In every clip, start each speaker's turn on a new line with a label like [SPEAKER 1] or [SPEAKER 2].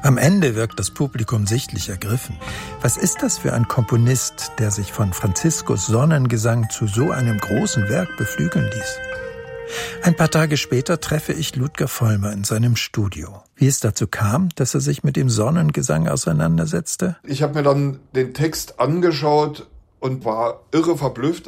[SPEAKER 1] Am Ende wirkt das Publikum sichtlich ergriffen. Was ist das für ein Komponist, der sich von Franziskus Sonnengesang zu so einem großen Werk beflügeln ließ? Ein paar Tage später treffe ich Ludger Vollmer in seinem Studio. Wie es dazu kam, dass er sich mit dem Sonnengesang auseinandersetzte?
[SPEAKER 2] Ich habe mir dann den Text angeschaut und war irre verblüfft,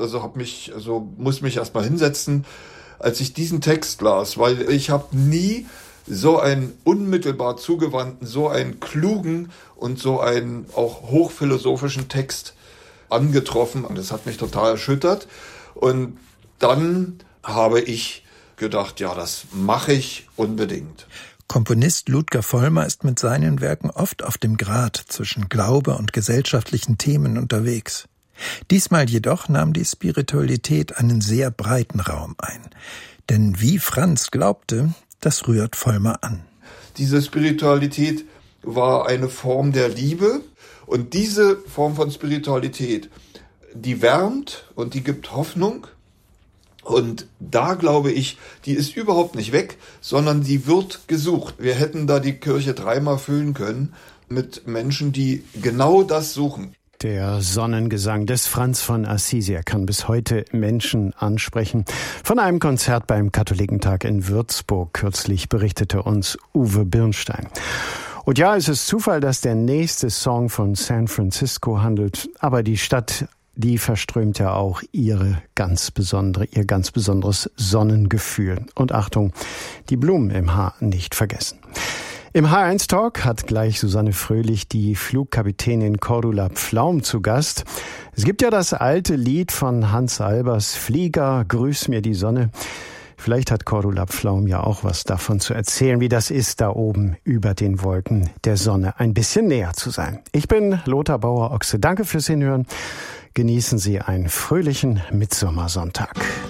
[SPEAKER 2] muss mich erst mal hinsetzen, als ich diesen Text las, weil ich habe nie so einen unmittelbar zugewandten, so einen klugen und so einen auch hochphilosophischen Text angetroffen. Und das hat mich total erschüttert. Und dann habe ich gedacht, ja, das mache ich unbedingt.
[SPEAKER 1] Komponist Ludger Vollmer ist mit seinen Werken oft auf dem Grat zwischen Glaube und gesellschaftlichen Themen unterwegs. Diesmal jedoch nahm die Spiritualität einen sehr breiten Raum ein. Denn wie Franz glaubte, das rührt Vollmer an.
[SPEAKER 2] Diese Spiritualität war eine Form der Liebe. Und diese Form von Spiritualität, die wärmt und die gibt Hoffnung. Und da glaube ich, die ist überhaupt nicht weg, sondern die wird gesucht. Wir hätten da die Kirche 3-mal füllen können mit Menschen, die genau das suchen.
[SPEAKER 3] Der Sonnengesang des Franz von Assisi, er kann bis heute Menschen ansprechen. Von einem Konzert beim Katholikentag in Würzburg kürzlich berichtete uns Uwe Birnstein. Und ja, es ist Zufall, dass der nächste Song von San Francisco handelt, aber die Stadt, die verströmt ja auch ihr ganz besonderes Sonnengefühl. Und Achtung, die Blumen im Haar nicht vergessen. Im H1 Talk hat gleich Susanne Fröhlich die Flugkapitänin Cordula Pflaum zu Gast. Es gibt ja das alte Lied von Hans Albers, Flieger, grüß mir die Sonne. Vielleicht hat Cordula Pflaum ja auch was davon zu erzählen, wie das ist, da oben über den Wolken der Sonne ein bisschen näher zu sein. Ich bin Lothar Bauer-Ochse. Danke fürs Hinhören. Genießen Sie einen fröhlichen Mittsommersonntag.